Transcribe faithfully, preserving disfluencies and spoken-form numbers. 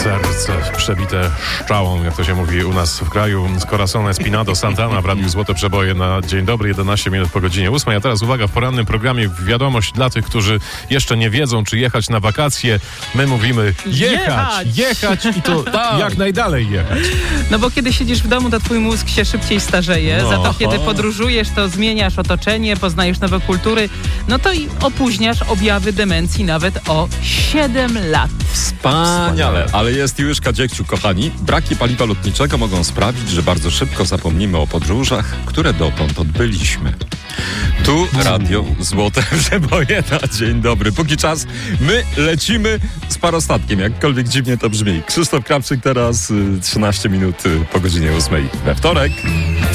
Serce przebite szczałą, jak to się mówi u nas w kraju. Corazon Espinado Santana w Radiu Złote Przeboje na dzień dobry, jedenaście minut po godzinie ósmej. A teraz uwaga, w porannym programie wiadomość dla tych, którzy jeszcze nie wiedzą, czy jechać na wakacje. My mówimy jechać, jechać, jechać i to jak najdalej jechać. No bo kiedy siedzisz w domu, to twój mózg się szybciej starzeje. No. Za to kiedy podróżujesz, to zmieniasz otoczenie, poznajesz nowe kultury. No to i opóźniasz objawy demencji nawet o siedem lat. Wspaniale, ale jest już Kadziekciu, kochani. Braki paliwa lotniczego mogą sprawić, że bardzo szybko zapomnimy o podróżach, które dotąd odbyliśmy. Tu Radio Złote Przeboje na dzień dobry. Póki czas my lecimy z parostatkiem, jakkolwiek dziwnie to brzmi. Krzysztof Krawczyk teraz trzynaście minut po godzinie ósmej we wtorek.